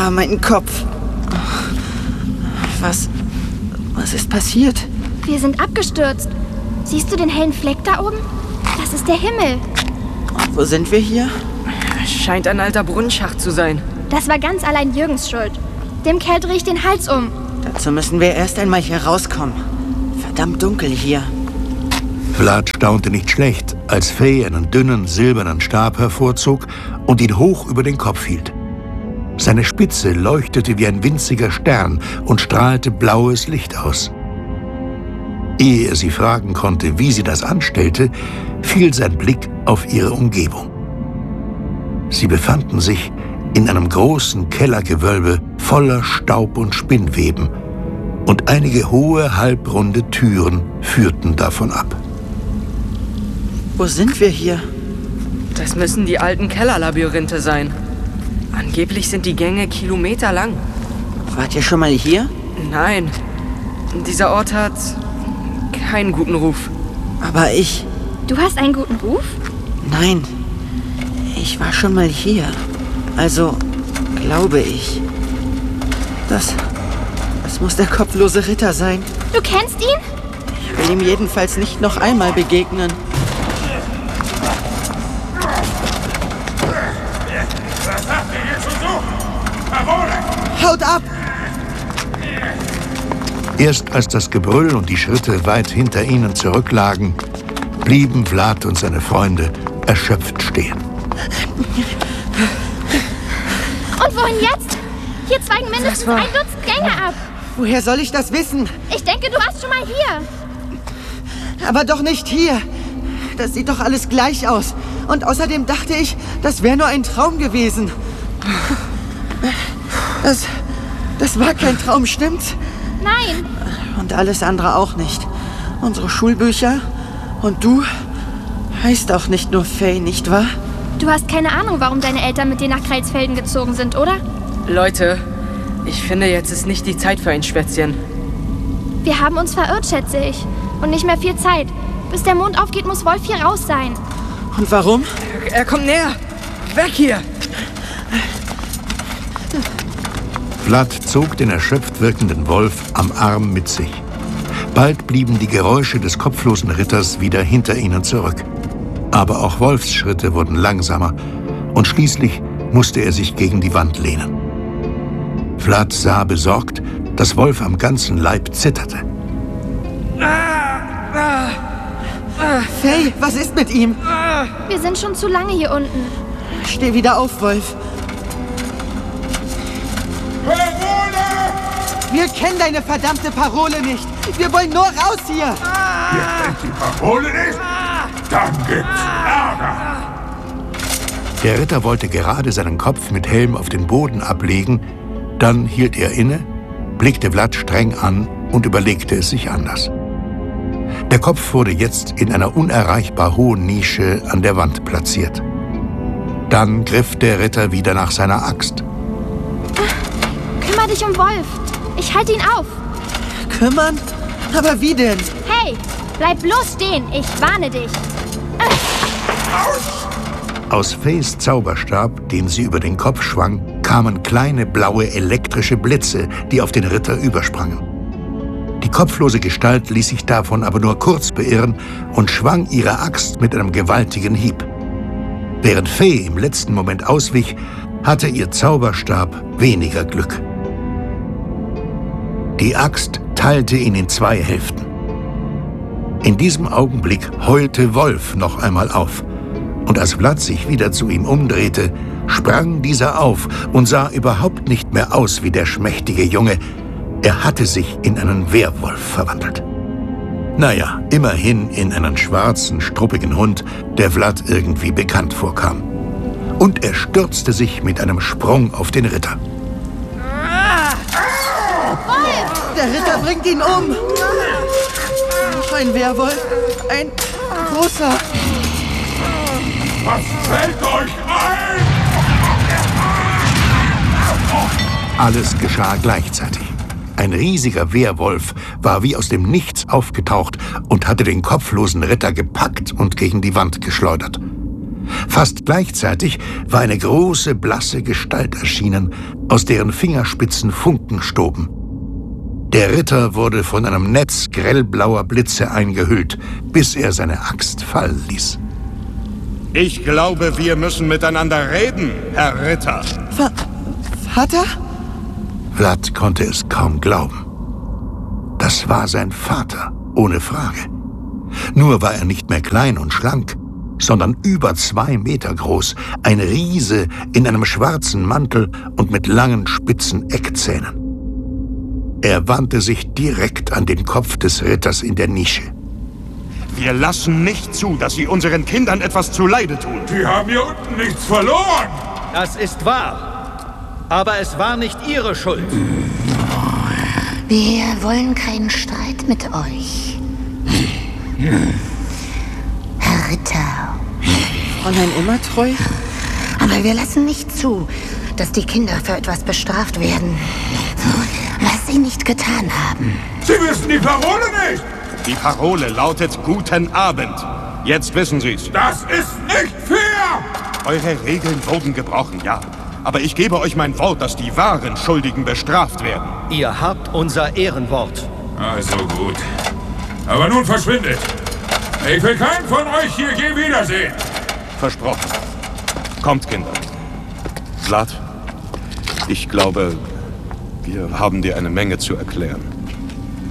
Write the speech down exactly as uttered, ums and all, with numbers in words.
Ah, mein Kopf. Was... Was ist passiert? Wir sind abgestürzt. Siehst du den hellen Fleck da oben? Das ist der Himmel. Und wo sind wir hier? Scheint ein alter Brunnenschacht zu sein. Das war ganz allein Jürgens Schuld. Dem Kerl drehe ich den Hals um. Dazu müssen wir erst einmal hier rauskommen. Verdammt dunkel hier. Vlad staunte nicht schlecht, als Faye einen dünnen, silbernen Stab hervorzog und ihn hoch über den Kopf hielt. Seine Spitze leuchtete wie ein winziger Stern und strahlte blaues Licht aus. Ehe er sie fragen konnte, wie sie das anstellte, fiel sein Blick auf ihre Umgebung. Sie befanden sich in einem großen Kellergewölbe voller Staub und Spinnweben, und einige hohe, halbrunde Türen führten davon ab. Wo sind wir hier? Das müssen die alten Kellerlabyrinthe sein. Angeblich sind die Gänge kilometerlang. Wart ihr schon mal hier? Nein, dieser Ort hat keinen guten Ruf. Aber ich... Du hast einen guten Ruf? Nein, ich war schon mal hier. Also, glaube ich. Das... Das muss der kopflose Ritter sein. Du kennst ihn? Ich will ihm jedenfalls nicht noch einmal begegnen. Was habt ihr hier zu suchen? Parole! Haut ab! Erst als das Gebrüll und die Schritte weit hinter ihnen zurücklagen, blieben Vlad und seine Freunde erschöpft stehen. Und wohin jetzt? Hier zweigen mindestens ein Dutzend Gänge ab. Woher soll ich das wissen? Ich denke, du warst schon mal hier. Aber doch nicht hier. Das sieht doch alles gleich aus. Und außerdem dachte ich, das wäre nur ein Traum gewesen. Das, das war kein Traum, stimmt's? Nein. Und alles andere auch nicht. Unsere Schulbücher und du heißt auch nicht nur Faye, nicht wahr? Du hast keine Ahnung, warum deine Eltern mit dir nach Kreilsfelden gezogen sind, oder? Leute, ich finde, jetzt ist nicht die Zeit für ein Schwätzchen. Wir haben uns verirrt, schätze ich. Und nicht mehr viel Zeit. Bis der Mond aufgeht, muss Wolf hier raus sein. Und warum? Er kommt näher. Weg hier! Vlad zog den erschöpft wirkenden Wolf am Arm mit sich. Bald blieben die Geräusche des kopflosen Ritters wieder hinter ihnen zurück. Aber auch Wolfs Schritte wurden langsamer und schließlich musste er sich gegen die Wand lehnen. Vlad sah besorgt, dass Wolf am ganzen Leib zitterte. Faye, was ist mit ihm? Wir sind schon zu lange hier unten. Steh wieder auf, Wolf. Parole! Wir kennen deine verdammte Parole nicht. Wir wollen nur raus hier. Ihr kennt die Parole nicht? Dann gibt's Ärger. Der Ritter wollte gerade seinen Kopf mit Helm auf den Boden ablegen, dann hielt er inne, blickte Vlad streng an und überlegte es sich anders. Der Kopf wurde jetzt in einer unerreichbar hohen Nische an der Wand platziert. Dann griff der Ritter wieder nach seiner Axt. Kümmer dich um Wolf. Ich halte ihn auf. Kümmern? Aber wie denn? Hey, bleib bloß stehen. Ich warne dich. Aus Fays Zauberstab, den sie über den Kopf schwang, kamen kleine blaue elektrische Blitze, die auf den Ritter übersprangen. Die kopflose Gestalt ließ sich davon aber nur kurz beirren und schwang ihre Axt mit einem gewaltigen Hieb. Während Faye im letzten Moment auswich, hatte ihr Zauberstab weniger Glück. Die Axt teilte ihn in zwei Hälften. In diesem Augenblick heulte Wolf noch einmal auf. Und als Vlad sich wieder zu ihm umdrehte, sprang dieser auf und sah überhaupt nicht mehr aus wie der schmächtige Junge. Er hatte sich in einen Werwolf verwandelt. Naja, immerhin in einen schwarzen, struppigen Hund, der Vlad irgendwie bekannt vorkam. Und er stürzte sich mit einem Sprung auf den Ritter. Der Ritter bringt ihn um. Ein Werwolf. Ein großer. Was fällt euch ein? Alles geschah gleichzeitig. Ein riesiger Werwolf war wie aus dem Nichts aufgetaucht und hatte den kopflosen Ritter gepackt und gegen die Wand geschleudert. Fast gleichzeitig war eine große, blasse Gestalt erschienen, aus deren Fingerspitzen Funken stoben. Der Ritter wurde von einem Netz grellblauer Blitze eingehüllt, bis er seine Axt fallen ließ. Ich glaube, wir müssen miteinander reden, Herr Ritter. Va Vater? Vlad konnte es kaum glauben. Das war sein Vater, ohne Frage. Nur war er nicht mehr klein und schlank, sondern über zwei Meter groß, ein Riese in einem schwarzen Mantel und mit langen, spitzen Eckzähnen. Er wandte sich direkt an den Kopf des Ritters in der Nische. Wir lassen nicht zu, dass Sie unseren Kindern etwas zuleide tun. Sie haben hier unten nichts verloren. Das ist wahr. Aber es war nicht Ihre Schuld. Wir wollen keinen Streit mit euch. Herr Ritter. Fräulein Immertreu? Aber wir lassen nicht zu, dass die Kinder für etwas bestraft werden, was sie nicht getan haben. Sie wissen die Parole nicht. Die Parole lautet Guten Abend. Jetzt wissen Sie's. Das ist nicht fair. Eure Regeln wurden gebrochen, ja. Aber ich gebe euch mein Wort, dass die wahren Schuldigen bestraft werden. Ihr habt unser Ehrenwort. Also gut. Aber nun verschwindet. Ich will keinen von euch hier je wiedersehen. Versprochen. Kommt, Kinder. Vlad, ich glaube, wir haben dir eine Menge zu erklären.